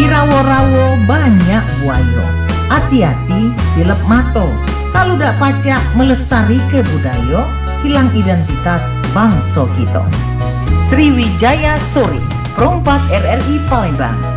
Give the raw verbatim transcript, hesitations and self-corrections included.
Di rawo-rawo banyak buayo. Hati-hati silep mato. Kalau dak pacak melestari ke budaya, hilang identitas bangsa kita. Sriwijaya Sore, Perompak R R I Palembang.